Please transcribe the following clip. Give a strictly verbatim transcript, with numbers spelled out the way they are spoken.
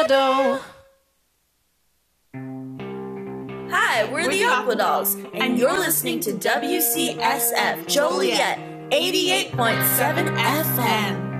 Hi, we're, we're the Aqua Dolls, and, and you're listening to W C S F Joliet eighty-eight point seven F M.